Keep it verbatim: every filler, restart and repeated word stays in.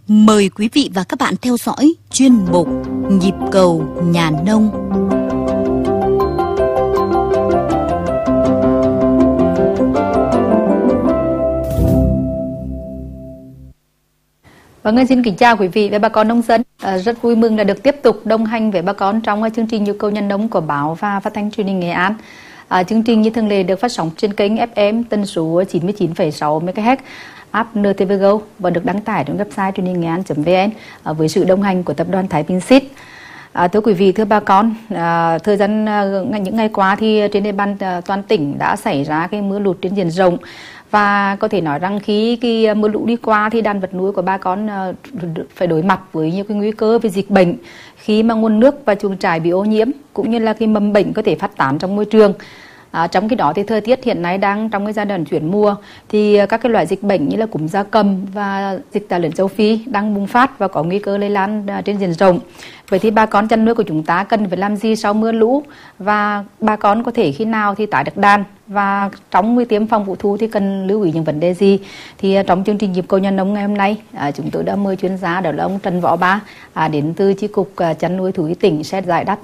Mời quý vị và các bạn theo dõi chuyên mục Nhịp cầu nhà nông. Vâng, xin kính chào quý vị và bà con nông dân. À, rất vui mừng là được tiếp tục đồng hành với bà con trong chương trình Nhịp cầu nhà nông của báo và phát thanh truyền hình Nghệ An. À, chương trình như thường lệ được phát sóng trên kênh ép em tần số chín mươi chín phẩy sáu mê ga héc, app en tê vê Go và được đăng tải trên website truyền hình nghệ an chấm vê en à, với sự đồng hành của tập đoàn Thái Bình Seed. À, thưa quý vị, thưa bà con, à, thời gian à, những ngày qua thì trên địa bàn à, toàn tỉnh đã xảy ra cái mưa lụt trên diện rộng. Và có thể nói rằng khi cái mưa lũ đi qua thì đàn vật nuôi của bà con phải đối mặt với nhiều cái nguy cơ về dịch bệnh khi mà nguồn nước và chuồng trại bị ô nhiễm, cũng như là cái mầm bệnh có thể phát tán trong môi trường. À, trong khi đó thì thời tiết hiện nay đang trong cái giai đoạn chuyển mùa thì các cái loại dịch bệnh như là cúm gia cầm và dịch tả lợn châu Phi đang bùng phát và có nguy cơ lây lan trên diện rộng. Vậy thì bà con chăn nuôi của chúng ta cần phải làm gì sau mưa lũ, và bà con có thể khi nào thì tái được đàn, và trong cái tiêm phòng vụ thu thì cần lưu ý những vấn đề gì? Thì trong chương trình Nhịp cầu nhà nông ngày hôm nay, à, chúng tôi đã mời chuyên gia, đó là ông Trần Võ Ba, à, đến từ chi cục chăn nuôi thú y tỉnh sẽ giải đáp